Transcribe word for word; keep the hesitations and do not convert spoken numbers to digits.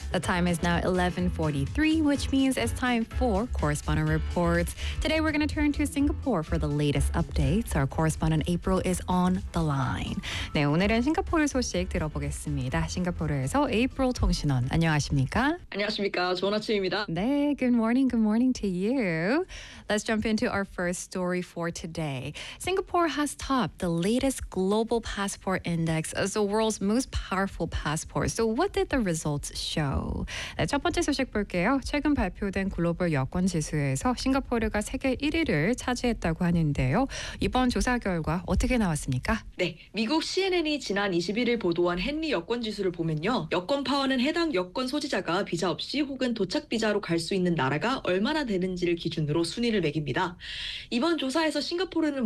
The time is now eleven forty-three, which means it's time for Correspondent Reports. Today we're going to turn to Singapore for the latest updates. Our correspondent April is on the line. 네, 오늘은 싱가포르 소식 들어보겠습니다. 싱가포르에서 April 통신원, 안녕하십니까? 안녕하십니까. 좋은 아침입니다. 네, good morning, good morning to you. Let's jump into our first story for today. Singapore has topped the latest global passport index as the world's most powerful passport. So what did the results show? 네, 첫 번째 소식 볼게요. 최근 발표된 글로벌 여권 지수에서 싱가포르가 세계 일 위를 차지했다고 하는데요. 이번 조사 결과 어떻게 나왔습니까? 네, 미국 씨엔엔이 지난 이십일 일 보도한 헨리 여권 지수를 보면요. 여권 파워는 해당 여권 소지자가 비자 없이 혹은 도착 비자로 갈 수 있는 나라가 얼마나 되는지를 기준으로 순위를 매깁니다. 이번 조사에서 싱가포르는